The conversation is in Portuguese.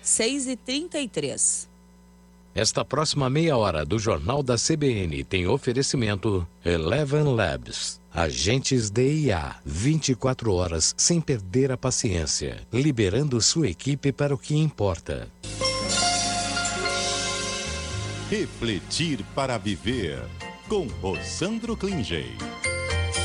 6h33. Esta próxima meia hora do Jornal da CBN tem oferecimento Eleven Labs. Agentes de IA, 24 horas sem perder a paciência, liberando sua equipe para o que importa. Refletir para viver, com Rosandro Klingey.